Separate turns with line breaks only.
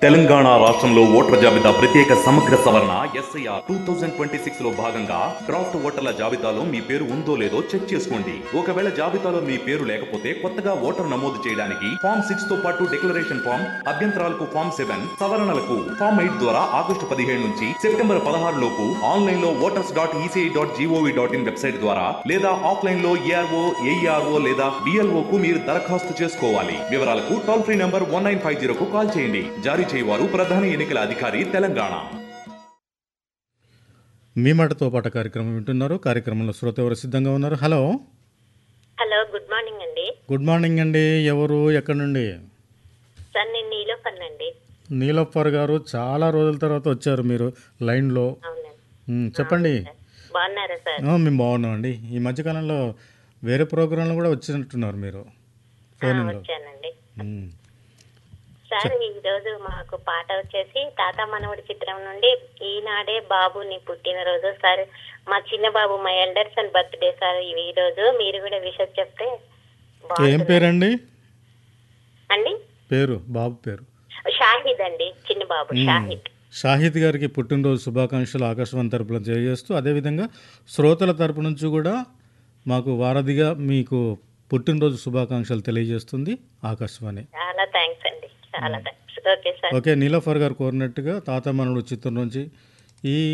తెలంగాణ రాష్ట్రంలో ఓటర్ల జాబితా ప్రత్యేక సమగ్ర సవరణ SIR 2026 లో భాగంగా డ్రాఫ్ట్ ఓటర్ల జాబితాలో మీ పేరు ఉందో లేదో చెక్ చేసుకోండి. ఒకవేళ జాబితాలో మీ పేరు లేకపోతే కొత్తగా ఓటర్ నమోదు చేయడానికి ఫామ్ 6 తో పాటు డిక్లరేషన్ ఫామ్, అభ్యంతరాలకు ఫామ్ 7, సవరణలకు ఫామ్ 8 ద్వారా ఆగస్టు 17 నుంచి సెప్టెంబర్ 16 లోపు ఆన్లైన్ లో voters.eci.gov.in వెబ్సైట్ ద్వారా లేదా ఆఫ్లైన్ లో ARO, AERO లేదా BLO కు మీరు దరఖాస్తు చేసుకోవాలి. వివరాలకు టోల్ ఫ్రీ నంబర్ 1950 కు కాల్ చేయండి. జారీ చేయవారు ప్రధాన ఎన్నికల అధికారి తెలంగాణ.
మీ మాటతో పాటు కార్యక్రమం వింటున్నారు. కార్యక్రమంలో శ్రోత ఎవరు సిద్ధంగా ఉన్నారు? హలో
హలో, గుడ్ మార్నింగ్ అండి.
గుడ్ మార్నింగ్ అండి. ఎవరు, ఎక్కడి నుండి?
సార్, నేను నీలోఫర్ అండి.
నీలోఫర్ గారు, చాలా రోజుల తర్వాత వచ్చారు మీరు లైన్లో.
అవునండి.
చెప్పండి.
బాగున్నారా సార్?
మేము బాగున్నాం అండి. ఈ మధ్యకాలంలో వేరే ప్రోగ్రాంలు కూడా వచ్చినట్టున్నారు మీరు ఫోన్లో.
వచ్చానండి సార్. ఈరోజు మాకు పాట వచ్చేసి తాత మనవుడి చిత్రం నుండి ఈనాడే బాబు నీ పుట్టినరోజు సార్. మా చిన్న బాబు, మా ఎల్డర్సన్ బర్త్డే సార్ ఈ రోజు. మీరు కూడా విషయం చెప్తే
ఏం పేరండి?
అండి
పేరు, బాబు పేరు?
షాహిద్ అండి, చిన్న బాబు షాహిద్.
షాహిద్ గారికి పుట్టినరోజు శుభాకాంక్షలు ఆకాశవాణి తరపున తెలియజేస్తూ, అదేవిధంగా శ్రోతల తరపు నుంచి కూడా మాకు వారధిగా మీకు పుట్టినరోజు శుభాకాంక్షలు తెలియజేస్తుంది ఆకాశవాణి.
చాలా థ్యాంక్స్ అండి, చాలా thanks. Okay sir.
Okay, Niloufer గారు కోరినట్టుగా తాత మనవుడు చిత్రం నుంచి ఈ